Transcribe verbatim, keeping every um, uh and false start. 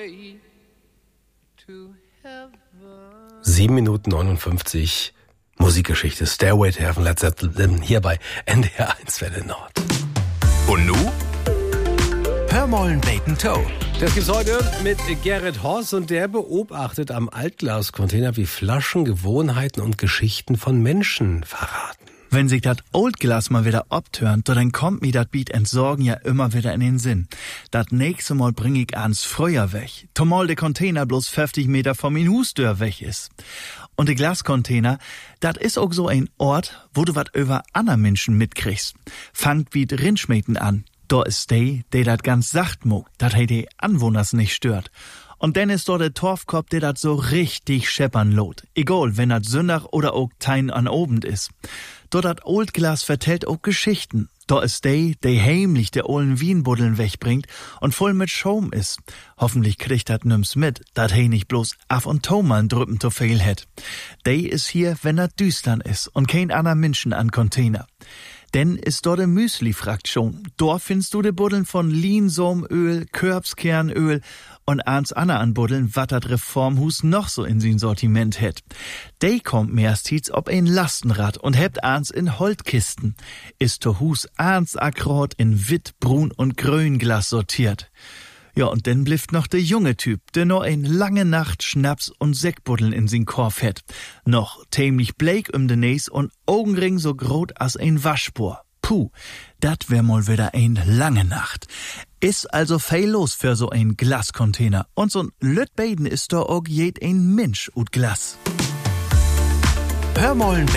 sieben Minuten neunundfünfzig Musikgeschichte. Stairway to Heaven, Led Zeppelin, hier bei N D R eins Welle Nord. Und nu? Hörmollen Bacon Toe. Das gibt's heute mit Gerrit Horst und der beobachtet am Altglascontainer, wie Flaschen Gewohnheiten und Geschichten von Menschen verraten. Wenn sich dat Oldglas mal wieder abtönt, dann kommt mir dat Beat Entsorgen ja immer wieder in den Sinn. Dat nächste Mal bring ich ans Freuer weg, zumal der Container bloß fünfzig Meter vom min Hustür weg ist. Und der Glascontainer, dat is auch so ein Ort, wo du wat über ander Menschen mitkriegst. Fangt wie Rindschmäten an. Da ist de, der dat ganz sacht mogt, dat he die Anwohners nicht stört. Und dann ist dort der Torfkopf, der dat so richtig scheppern lot. Egal, wenn dat Sündach oder auch Tein an Obend is. Dort dat Oldglas vertellt auch Geschichten. Da ist de, der heimlich der ollen Wienbuddeln wegbringt und voll mit Schaum is. Hoffentlich kriegt dat nimm's mit, dat he nicht bloß af und to mal drüppen zu viel het. De is hier, wenn dat düstern is und kein ander Menschen an Container. Denn ist dort de Müsli-Fraktion. Dort findest du de Buddeln von Linsomöl, Körbskernöl und ans Anna an Buddeln, wat dat Reformhus noch so in sin Sortiment het. De kommt mehrstens ob ein Lastenrad und hebt ans in Holtkisten. Ist to Hus ans akkurat in Witt, Brun und Grünglas sortiert. Ja, und dann blifft noch der junge Typ, der noch ein lange Nacht Schnaps und Sektbuddeln in sin Korf het. Noch tämlich bleik um den Näs und Augenring so grot as ein Waschspor. Puh, dat wär mal wieder ein lange Nacht. Is also viel los für so ein Glascontainer. Und so'n Lütbeiden ist doch auch jed ein Mensch ut Glas. Hörmollen